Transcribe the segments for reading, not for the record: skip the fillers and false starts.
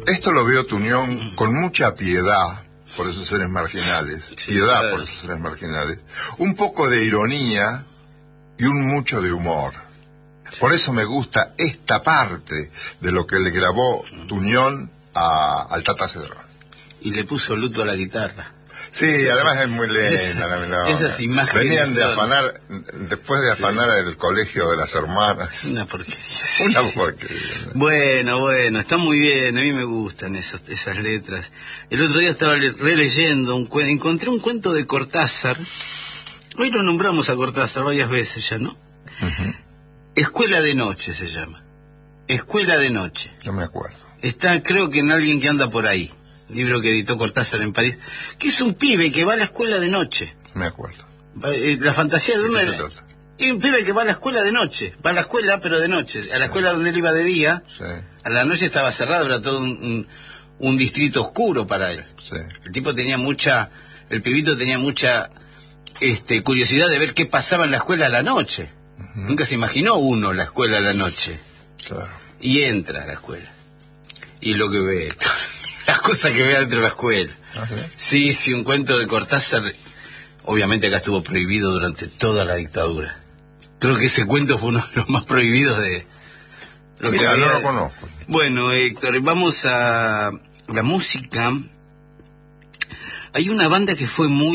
Esto lo veo Tunión con mucha piedad por esos seres marginales, piedad por esos seres marginales, un poco de ironía y un mucho de humor. Por eso me gusta esta parte de lo que le grabó Tunión al Tata Cedrón. Y le puso luto a la guitarra. Sí, además es muy linda. Esas imágenes venían de afanar, después de afanar el colegio de las hermanas. Una porquería. Una porquería. Bueno, está muy bien, a mí me gustan esas letras. El otro día estaba releyendo encontré un cuento de Cortázar. Hoy lo nombramos a Cortázar varias veces ya, ¿no? Uh-huh. Escuela de Noche se llama. Escuela de Noche. No me acuerdo. Está, creo que en Alguien que anda por ahí. Libro que editó Cortázar en París, que es un pibe que va a la escuela de noche. Me acuerdo. La fantasía de uno es un pibe que va a la escuela de noche. Va a la escuela, pero de noche. A la escuela donde él iba de día, sí. A la noche estaba cerrado, era todo un distrito oscuro para él. Sí. El pibito tenía mucha curiosidad de ver qué pasaba en la escuela a la noche. Uh-huh. Nunca se imaginó uno la escuela a la noche. Claro. Y entra a la escuela. Y lo que ve... las cosas que ve dentro de la escuela. ¿Okay? Sí, un cuento de Cortázar. Obviamente acá estuvo prohibido durante toda la dictadura. Creo que ese cuento fue uno de los más prohibidos de... no lo conozco. Bueno, Héctor, vamos a la música. Hay una banda que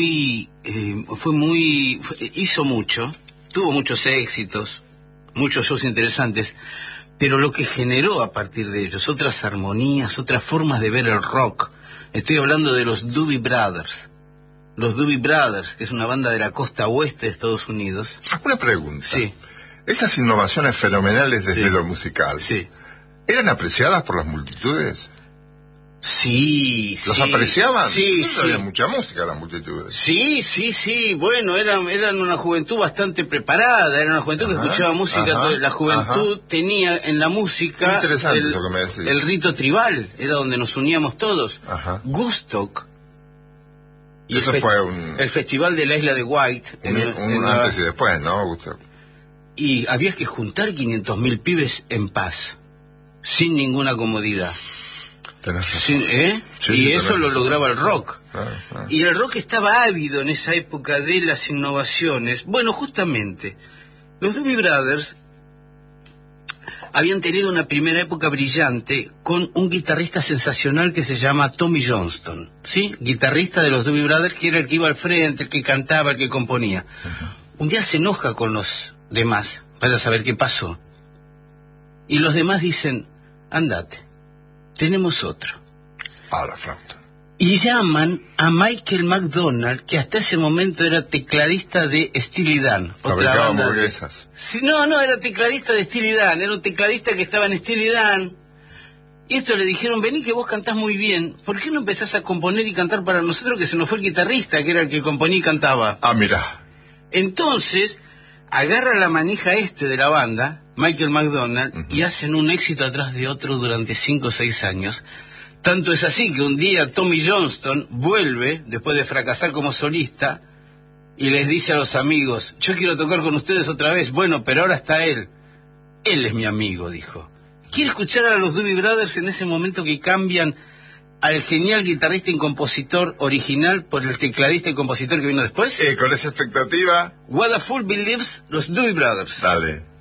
hizo mucho, tuvo muchos éxitos, muchos shows interesantes, pero lo que generó a partir de ellos, otras armonías, otras formas de ver el rock. Estoy hablando de los Doobie Brothers. Los Doobie Brothers, que es una banda de la costa oeste de Estados Unidos. Una pregunta. Sí. Esas innovaciones fenomenales desde lo musical, sí, ¿eran apreciadas por las multitudes? Sí, ¿Los apreciaban? Sí, sí. Había mucha música las multitudes. Sí. Bueno, eran una juventud bastante preparada, era una juventud que escuchaba música. La juventud tenía en la música el rito tribal, era donde nos uníamos todos. Woodstock. Y eso fue el festival de la isla de White. Un antes y después, ¿no? Woodstock. Y había que juntar 500.000 pibes en paz, sin ninguna comodidad. Sí, y eso lo lograba el rock. Y el rock estaba ávido en esa época de las innovaciones. Bueno, justamente, los Doobie Brothers habían tenido una primera época brillante con un guitarrista sensacional que se llama Tommy Johnston, ¿sí? Guitarrista de los Doobie Brothers, que era el que iba al frente, el que cantaba, el que componía. Un día se enoja con los demás para saber qué pasó. Y los demás dicen, andate, tenemos otro. A la flauta. Y llaman a Michael McDonald, que hasta ese momento era tecladista de Steely Dan. Fabricaba hamburguesas. No, era tecladista de Steely Dan, era un tecladista que estaba en Steely Dan. Y esto le dijeron, vení que vos cantás muy bien, ¿por qué no empezás a componer y cantar para nosotros, que se nos fue el guitarrista, que era el que componía y cantaba? Ah, mira. Entonces, agarra la manija de la banda, Michael McDonald, y hacen un éxito atrás de otro durante 5 o 6 años. Tanto es así que un día Tommy Johnston vuelve, después de fracasar como solista, y les dice a los amigos, yo quiero tocar con ustedes otra vez. Bueno, pero ahora está él. Él es mi amigo, dijo. Quiere escuchar a los Doobie Brothers en ese momento que cambian al genial guitarrista y compositor original por el tecladista y compositor que vino después. Con esa expectativa. What a Fool Believes, los Doobie Brothers. Dale.